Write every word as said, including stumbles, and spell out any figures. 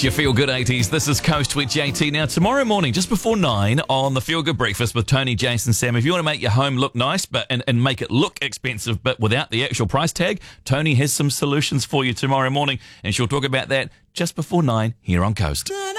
It's your Feel Good eighties. This is Coast with J T. Now, tomorrow morning, just before nine, on the Feel Good Breakfast with Tony, Jason, Sam, if you want to make your home look nice but and, and make it look expensive but without the actual price tag, Tony has some solutions for you tomorrow morning, and she'll talk about that just before nine here on Coast.